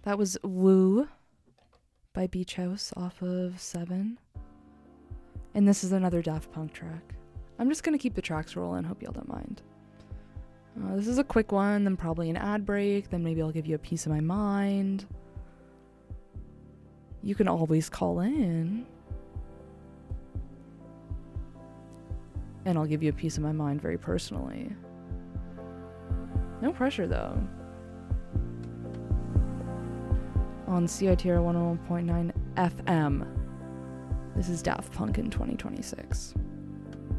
That was Woo by Beach House off of 7. And this is another Daft Punk track. I'm just going to keep the tracks rolling. Hope y'all don't mind. This is a quick one, then probably an ad break, then maybe I'll give you a piece of my mind. You can always call in. And I'll give you a piece of my mind very personally. No pressure though. On CITR 101.9 FM. This is Daft Punk in 2026.